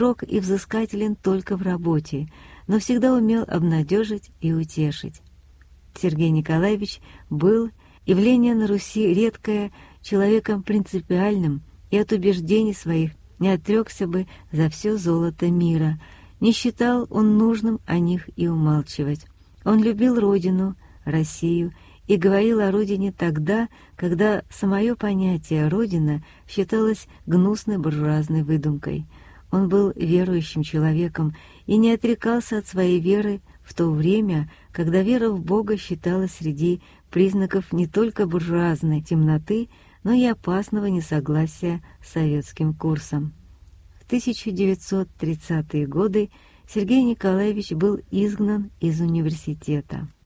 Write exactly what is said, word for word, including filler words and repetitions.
строг и взыскателен только в работе, но всегда умел обнадежить и утешить. Сергей Николаевич был, явление на Руси редкое, человеком принципиальным, и от убеждений своих не отрекся бы за все золото мира, не считал он нужным о них и умалчивать. Он любил родину, Россию, и говорил о родине тогда, когда самое понятие «родина» считалось гнусной буржуазной выдумкой. Он был верующим человеком и не отрекался от своей веры в то время, когда вера в Бога считалась среди признаков не только буржуазной темноты, но и опасного несогласия с советским курсом. В тысяча девятьсот тридцатые годы Сергей Николаевич был изгнан из университета.